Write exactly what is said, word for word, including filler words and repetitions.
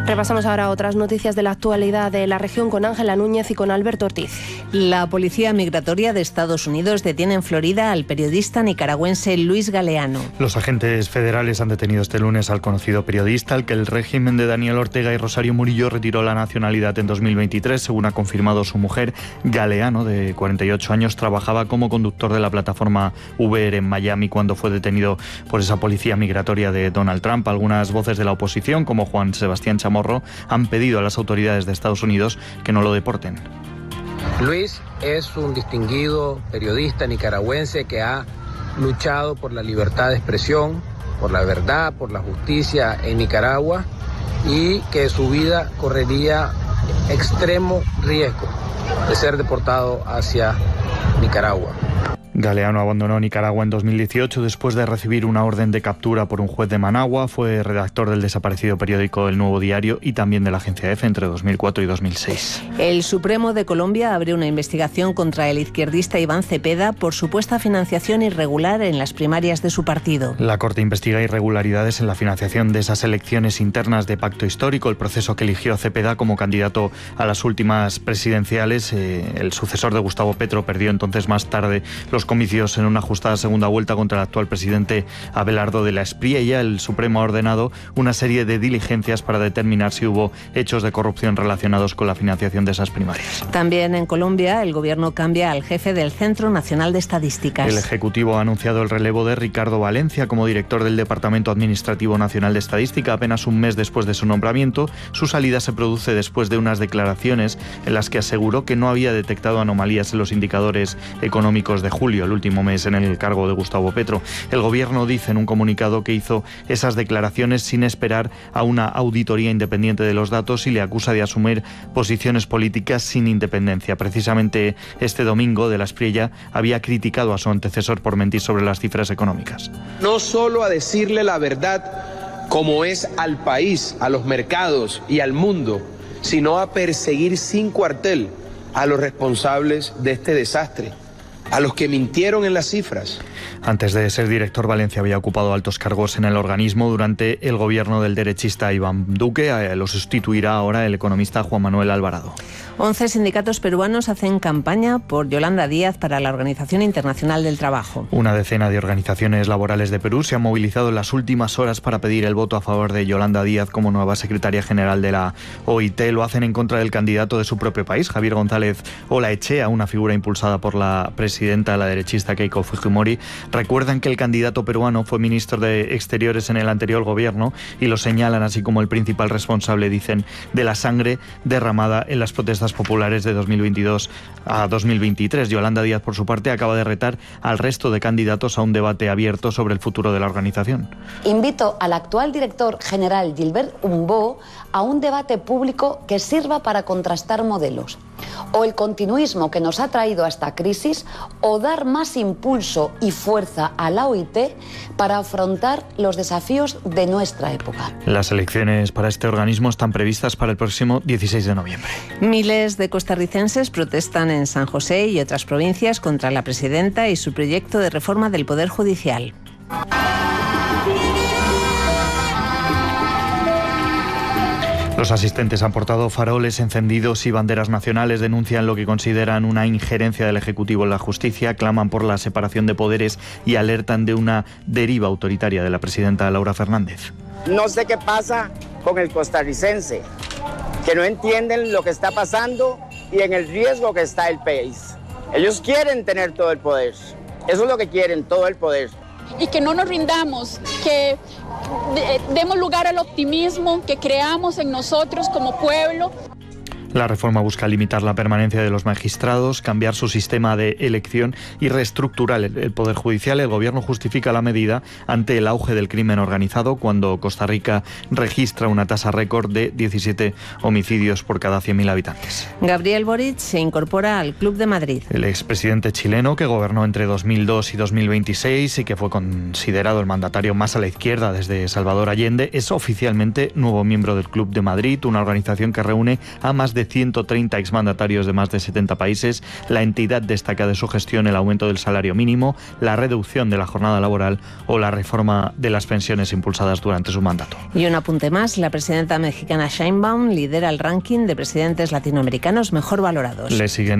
Repasamos ahora otras noticias de la actualidad de la región con Ángela Núñez y con Alberto Ortiz. La Policía Migratoria de Estados Unidos detiene en Florida al periodista nicaragüense Luis Galeano. Los agentes federales han detenido este lunes al conocido periodista, al que el régimen de Daniel Ortega y Rosario Murillo retiró la nacionalidad en dos mil veintitrés, según ha confirmado su mujer. Galeano, de cuarenta y ocho años, trabajaba como conductor de la plataforma Uber en Miami cuando fue detenido por esa policía migratoria de Donald Trump. Algunas voces de la oposición, como Juan Sebastián Chamorro, han pedido a las autoridades de Estados Unidos que no lo deporten. Luis es un distinguido periodista nicaragüense que ha luchado por la libertad de expresión, por la verdad, por la justicia en Nicaragua, y que su vida correría extremo riesgo de ser deportado hacia Nicaragua. Galeano abandonó Nicaragua en dos mil dieciocho después de recibir una orden de captura por un juez de Managua. Fue redactor del desaparecido periódico El Nuevo Diario y también de la agencia EFE entre dos mil cuatro y dos mil seis. El Supremo de Colombia abre una investigación contra el izquierdista Iván Cepeda por supuesta financiación irregular en las primarias de su partido. La Corte investiga irregularidades en la financiación de esas elecciones internas de Pacto Histórico, el proceso que eligió a Cepeda como candidato a las últimas presidenciales. Eh, el sucesor de Gustavo Petro perdió entonces más tarde los comicios en una ajustada segunda vuelta contra el actual presidente Abelardo de la Espriella. El Supremo ha ordenado una serie de diligencias para determinar si hubo hechos de corrupción relacionados con la financiación de esas primarias. También en Colombia, el gobierno cambia al jefe del Centro Nacional de Estadísticas. El Ejecutivo ha anunciado el relevo de Ricardo Valencia como director del Departamento Administrativo Nacional de Estadística apenas un mes después de su nombramiento. Su salida se produce después de unas declaraciones en las que aseguró que no había detectado anomalías en los indicadores económicos de julio, el último mes en el cargo de Gustavo Petro. El gobierno dice en un comunicado que hizo esas declaraciones sin esperar a una auditoría independiente de los datos y le acusa de asumir posiciones políticas sin independencia. Precisamente este domingo, de la Espriella había criticado a su antecesor por mentir sobre las cifras económicas. No solo a decirle la verdad como es al país, a los mercados y al mundo, sino a perseguir sin cuartel a los responsables de este desastre, a los que mintieron en las cifras. Antes de ser director, Valencia había ocupado altos cargos en el organismo durante el gobierno del derechista Iván Duque. Lo sustituirá ahora el economista Juan Manuel Alvarado. Once sindicatos peruanos hacen campaña por Yolanda Díaz para la Organización Internacional del Trabajo. Una decena de organizaciones laborales de Perú se han movilizado en las últimas horas para pedir el voto a favor de Yolanda Díaz como nueva secretaria general de la O I T. Lo hacen en contra del candidato de su propio país, Javier González Olaechea, una figura impulsada por la presidenta, la derechista Keiko Fujimori. Recuerdan que el candidato peruano fue ministro de Exteriores en el anterior gobierno y lo señalan así como el principal responsable, dicen, de la sangre derramada en las protestas populares de dos mil veintidós a dos mil veintitrés. Yolanda Díaz, por su parte, acaba de retar al resto de candidatos a un debate abierto sobre el futuro de la organización. Invito al actual director general Gilbert Humbo a un debate público que sirva para contrastar modelos. O el continuismo que nos ha traído a esta crisis, o dar más impulso y fuerza a la O I T para afrontar los desafíos de nuestra época. Las elecciones para este organismo están previstas para el próximo dieciséis de noviembre. Miles de costarricenses protestan en San José y otras provincias contra la presidenta y su proyecto de reforma del Poder Judicial. Los asistentes han portado faroles encendidos y banderas nacionales, denuncian lo que consideran una injerencia del Ejecutivo en la justicia, claman por la separación de poderes y alertan de una deriva autoritaria de la presidenta Laura Fernández. No sé qué pasa con el costarricense, que no entienden lo que está pasando y en el riesgo que está el país. Ellos quieren tener todo el poder, eso es lo que quieren, todo el poder. Y que no nos rindamos, que demos lugar al optimismo, que creamos en nosotros como pueblo. La reforma busca limitar la permanencia de los magistrados, cambiar su sistema de elección y reestructurar el Poder Judicial. El Gobierno justifica la medida ante el auge del crimen organizado, cuando Costa Rica registra una tasa récord de diecisiete homicidios por cada cien mil habitantes. Gabriel Boric se incorpora al Club de Madrid. El expresidente chileno, que gobernó entre dos mil dos y dos mil veintiséis y que fue considerado el mandatario más a la izquierda desde Salvador Allende, es oficialmente nuevo miembro del Club de Madrid, una organización que reúne a más de de ciento treinta exmandatarios de más de setenta países. La entidad destaca de su gestión el aumento del salario mínimo, la reducción de la jornada laboral o la reforma de las pensiones impulsadas durante su mandato. Y un apunte más, la presidenta mexicana Sheinbaum lidera el ranking de presidentes latinoamericanos mejor valorados. Le siguen